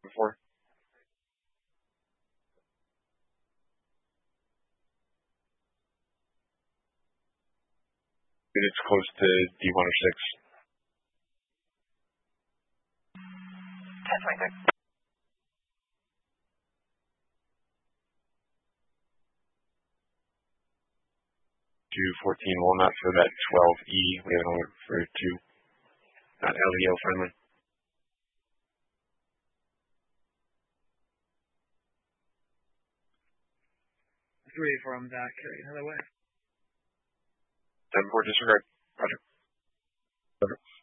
before? It's close to D1 or 6. 1026. 214 Walnut for that 12E. We have an alert for 2. Not LEO friendly. Three from that carry another way. 7-4 disregard. Roger.